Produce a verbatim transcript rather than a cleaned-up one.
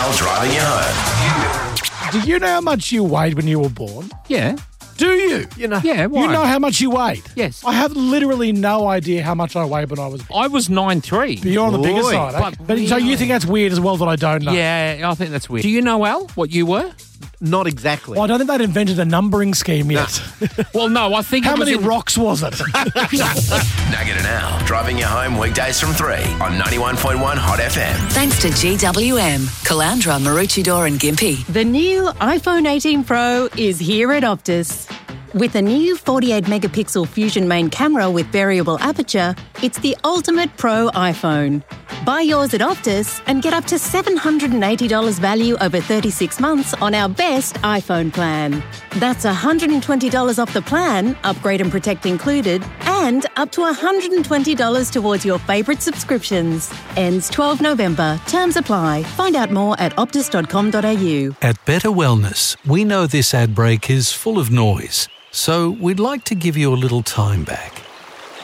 Now driving you home. Do you know how much you weighed when you were born? Yeah. Do you? You know. Yeah, why? You know how much you weighed? Yes. I have literally no idea how much I weighed when I was born. I was nine three. But you're on the bigger Boy. side. Eh? But But, so you think that's weird as well that I don't know? Yeah, I think that's weird. Do you know, Al, what you were? Not exactly. Well, I don't think they'd invented a numbering scheme yet. Well, no, I think How it was many in- rocks was it? Nugget and Al, driving you home weekdays from three on ninety-one point one Hot F M. Thanks to G W M, Calandra, Maroochydore and Gympie. The new iPhone eighteen Pro is here at Optus. With a new forty-eight megapixel Fusion main camera with variable aperture, it's the ultimate pro iPhone. Buy yours at Optus and get up to seven hundred eighty dollars value over thirty-six months on our best iPhone plan. That's one hundred twenty dollars off the plan, upgrade and protect included, and up to one hundred twenty dollars towards your favourite subscriptions. Ends twelfth November. Terms apply. Find out more at optus dot com dot a u. At Better Wellness, we know this ad break is full of noise, so we'd like to give you a little time back.